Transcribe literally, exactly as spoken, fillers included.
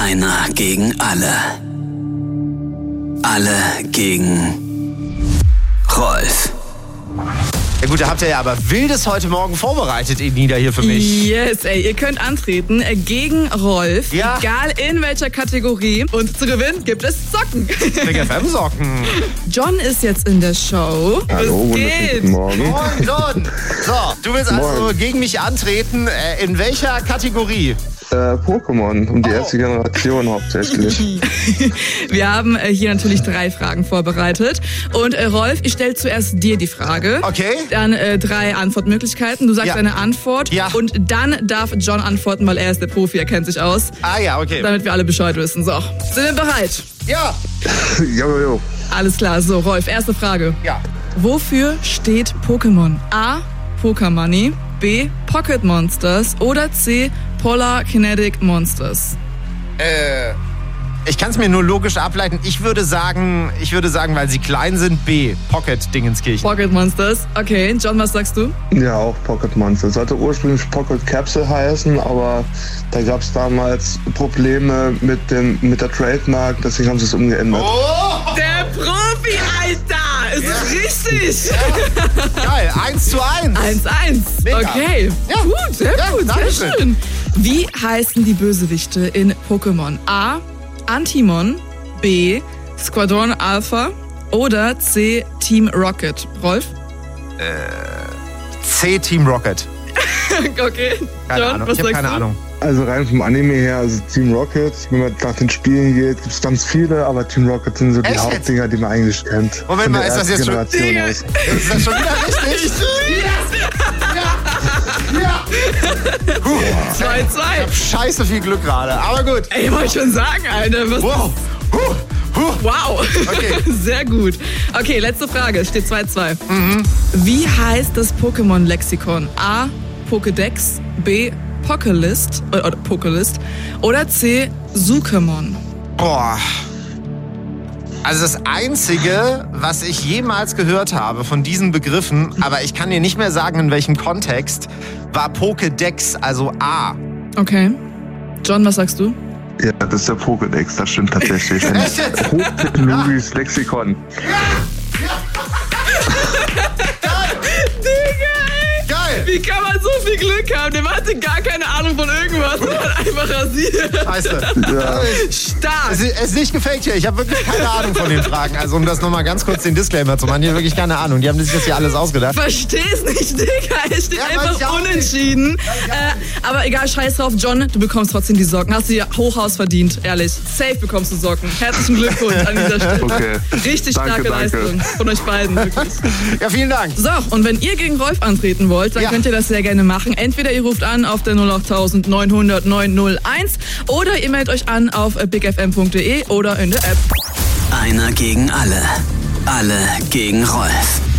Einer gegen alle. Alle gegen Rolf. Ja gut, da habt ihr ja aber Wildes heute Morgen vorbereitet, Enida, hier für mich. Yes, ey, ihr könnt antreten gegen Rolf, Ja. egal in welcher Kategorie. Und zu gewinnen gibt es Socken. Big F M-Socken. John ist jetzt in der Show. Hallo, Was geht? guten Morgen. Moin, John. So, du willst also Moin. gegen mich antreten. Äh, in welcher Kategorie? Äh, Pokémon, um die Oh. erste Generation hauptsächlich. Wir haben äh, hier natürlich drei Fragen vorbereitet. Und äh, Rolf, ich stelle zuerst dir die Frage. Okay. Dann äh, drei Antwortmöglichkeiten. Du sagst Ja. deine Antwort. Ja. Und dann darf John antworten, weil er ist der Profi, er kennt sich aus. Ah ja, okay. Damit wir alle Bescheid wissen. So, sind wir bereit? Ja. jo, jo. Alles klar. So, Rolf, erste Frage. Ja. Wofür steht Pokémon? A. Pokémoney, B. Pocket Monsters oder C. Polar Kinetic Monsters? Äh, ich kann es mir nur logisch ableiten. Ich würde sagen, ich würde sagen, weil sie klein sind, B. Pocket-Dingenskirchen. Pocket Monsters. Okay, John, was sagst du? Ja, auch Pocket Monster. Sollte ursprünglich Pocket Capsule heißen, aber da gab es damals Probleme mit, dem, mit der Trademark, deswegen haben sie es umgeändert. Oh! Der Profi, Alter! Es ist richtig! Geil, eins zu eins. eins eins. Mega. Okay. Ja. Gut, sehr Ja, gut, sehr Dankeschön. schön. Wie heißen die Bösewichte in Pokémon? A. Antimon, B. Squadron Alpha oder C. Team Rocket? Rolf? C, Team Rocket. Okay. Keine John, Ahnung. was Ich habe sagst keine du? Ahnung. Also rein vom Anime her, also Team Rocket, wenn man nach den Spielen geht, gibt es ganz viele, aber Team Rocket sind so die Echt jetzt? Hauptdinger, die man eigentlich kennt. Moment Von mal, der ist das ersten jetzt schon- Generation Digga. aus. Ist das schon wieder richtig? zwei zwei. Scheiße viel Glück gerade. Aber gut. Ey, wollte ich schon sagen, Alter. Was Wow. Huh. Huh. Wow. Okay. Sehr gut. Okay, letzte Frage. Es steht zwei zwei. Wie heißt das Pokémon-Lexikon? A. Pokédex, B. Pokélist, äh, oder Pokélist oder C. Suchemon? Boah. Also das Einzige, was ich jemals gehört habe von diesen Begriffen, aber ich kann dir nicht mehr sagen, in welchem Kontext, war Pokédex, also A. Okay. John, was sagst du? Ja, das ist der Pokédex, das stimmt tatsächlich. Ein Echt jetzt? hochtechnologisches Lexikon. Geil! Wie kann man so viel Glück haben? Der hatte gar keine Ahnung von irgendwas und hat einfach rasiert. Scheiße. Ja. Stark. Es ist, es ist nicht gefaked hier. Ich habe wirklich keine Ahnung von den Fragen. Also um das nochmal ganz kurz den Disclaimer zu machen, ich habe wirklich keine Ahnung. Die haben sich das hier alles ausgedacht. Versteh's nicht, Digga. Es steht Ja, weiß ich einfach auch nicht. unentschieden. Äh, aber egal, scheiß drauf. John, du bekommst trotzdem die Socken. Hast du dir Hochhaus verdient, ehrlich. Safe bekommst du Socken. Herzlichen Glückwunsch an dieser Stelle. Okay. Richtig Danke, starke danke. Leistung von euch beiden, wirklich. Ja, vielen Dank. So, und wenn ihr gegen Rolf antreten wollt, dann Ja. könnt ihr das sehr gerne machen. Entweder ihr ruft an auf der null acht neun null null neun null eins oder ihr meldet euch an auf big f m punkt d e oder in der App. Einer gegen alle. Alle gegen Rolf.